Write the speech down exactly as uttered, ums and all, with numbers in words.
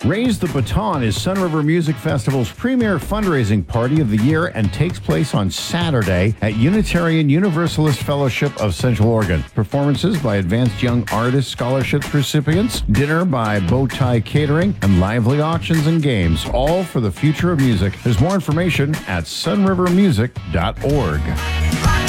Raise the Baton is Sun River Music Festival's premier fundraising party of the year and takes place on Saturday at Unitarian Universalist Fellowship of Central Oregon. Performances by Advanced Young Artist Scholarships recipients, dinner by Bowtie Catering, and lively auctions and games, all for the future of music. There's more information at sun river music dot org.